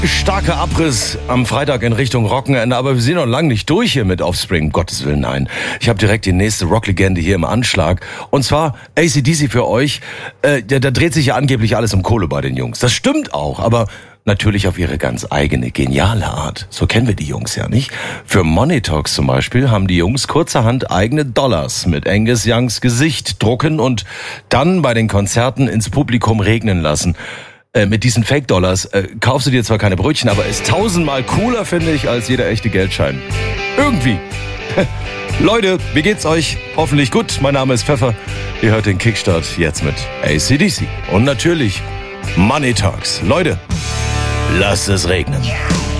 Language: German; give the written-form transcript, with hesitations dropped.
Starker Abriss am Freitag in Richtung Rockenende, aber wir sind noch lange nicht durch hier mit Offspring, um Gottes Willen, nein. Ich habe direkt die nächste Rocklegende hier im Anschlag und zwar AC/DC für euch. Da dreht sich ja angeblich alles um Kohle bei den Jungs. Das stimmt auch, aber natürlich auf ihre ganz eigene, geniale Art. So kennen wir die Jungs ja nicht. Für Money Talks zum Beispiel haben die Jungs kurzerhand eigene Dollars mit Angus Youngs Gesicht drucken und dann bei den Konzerten ins Publikum regnen lassen. Mit diesen Fake-Dollars kaufst du dir zwar keine Brötchen, aber ist tausendmal cooler, finde ich, als jeder echte Geldschein. Irgendwie. Leute, wie geht's euch? Hoffentlich gut. Mein Name ist Pfeffer. Ihr hört den Kickstart jetzt mit AC/DC. Und natürlich Money Talks. Leute, lasst es regnen.